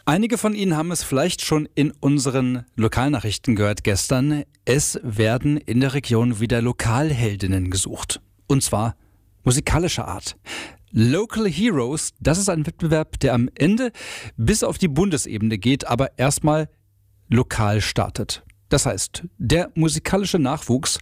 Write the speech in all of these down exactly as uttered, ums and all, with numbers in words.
Einige von Ihnen haben es vielleicht schon in unseren Lokalnachrichten gehört gestern. Es werden in der Region wieder Lokalheldinnen gesucht. Und zwar musikalischer Art. Local Heroes, das ist ein Wettbewerb, der am Ende bis auf die Bundesebene geht, aber erstmal lokal startet. Das heißt, der musikalische Nachwuchs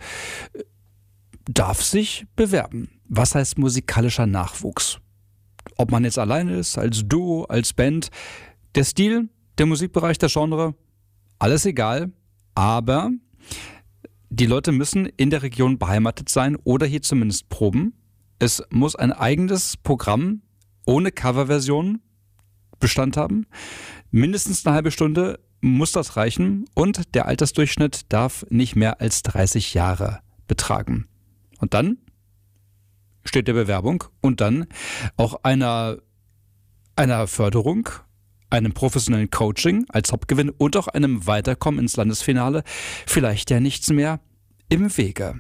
darf sich bewerben. Was heißt musikalischer Nachwuchs? Ob man jetzt alleine ist, als Duo, als Band, der Stil, der Musikbereich, der Genre, alles egal, aber die Leute müssen in der Region beheimatet sein oder hier zumindest proben. Es muss ein eigenes Programm ohne Coverversion Bestand haben. Mindestens eine halbe Stunde muss das reichen und der Altersdurchschnitt darf nicht mehr als dreißig Jahre betragen. Und dann steht der Bewerbung und dann auch einer, einer Förderung, einem professionellen Coaching als Hauptgewinn und auch einem Weiterkommen ins Landesfinale vielleicht ja nichts mehr im Wege.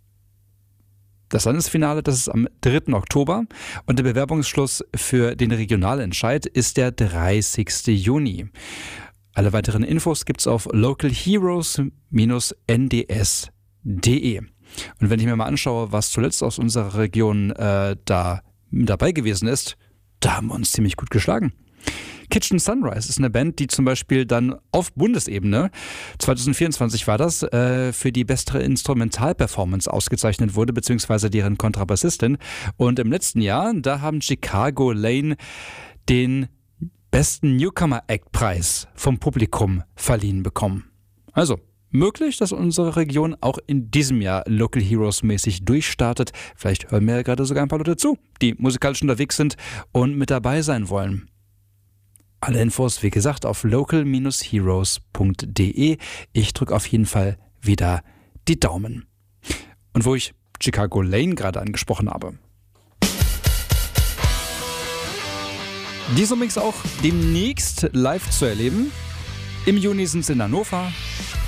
Das Landesfinale, das ist am dritten Oktober und der Bewerbungsschluss für den Regionalentscheid ist der dreißigsten Juni. Alle weiteren Infos gibt's auf local heroes Bindestrich n d s punkt d e. Und wenn ich mir mal anschaue, was zuletzt aus unserer Region äh, da dabei gewesen ist, da haben wir uns ziemlich gut geschlagen. Kitchen Sunrise ist eine Band, die zum Beispiel dann auf Bundesebene, zwanzig vierundzwanzig war das, äh, für die beste Instrumentalperformance ausgezeichnet wurde, beziehungsweise deren Kontrabassistin. Und im letzten Jahr, da haben Chicago Lane den besten Newcomer-Act-Preis vom Publikum verliehen bekommen. Also, möglich, dass unsere Region auch in diesem Jahr Local Heroes mäßig durchstartet. Vielleicht hören mir ja gerade sogar ein paar Leute zu, die musikalisch unterwegs sind und mit dabei sein wollen. Alle Infos, wie gesagt, auf local heroes punkt d e. Ich drücke auf jeden Fall wieder die Daumen. Und wo ich Chicago Lane gerade angesprochen habe. Dieser Mix auch demnächst live zu erleben. Im Juni sind sie in Hannover.